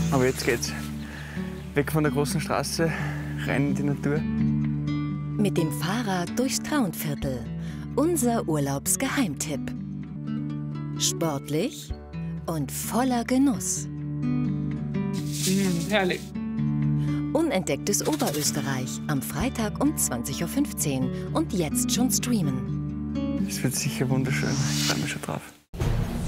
Aber jetzt geht's weg von der großen Straße, rein in die Natur. Mit dem Fahrrad durchs Traunviertel. Unser Urlaubsgeheimtipp. Sportlich und voller Genuss. Herrlich. Unentdecktes Oberösterreich am Freitag um 20:15 Uhr und jetzt schon streamen. Es wird sicher wunderschön. Ich freue mich schon drauf.